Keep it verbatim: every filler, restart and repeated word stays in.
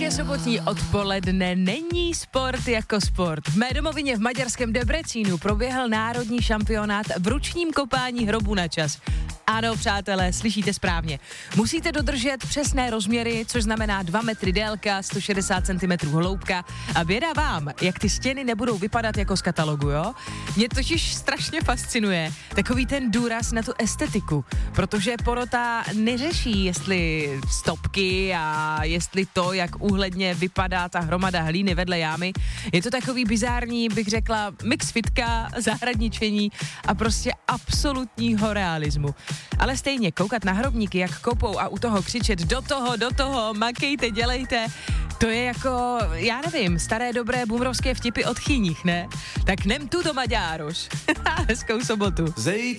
Hezké sobotní odpoledne, není sport jako sport. V mé domovině v maďarském Debrecínu proběhl národní šampionát v ručním kopání hrobu na čas. Ano, přátelé, slyšíte správně. Musíte dodržet přesné rozměry, což znamená dva metry délka, sto šedesát centimetrů hloubka a běda vám, jak ty stěny nebudou vypadat jako z katalogu, jo? Mě totiž strašně fascinuje takový ten důraz na tu estetiku, protože porota neřeší, jestli stopky a jestli to, jak úhledně vypadá ta hromada hlíny vedle jámy. Je to takový bizární, bych řekla, mix fitka, zahradničení a prostě absolutního realismu. Ale stejně koukat na hrobníky, jak kopou a u toho křičet do toho, do toho, makejte, dělejte, to je jako, já nevím, staré dobré boomerovské vtipy od chyních, ne? Tak nem tu to Maďároš. Hezkou sobotu.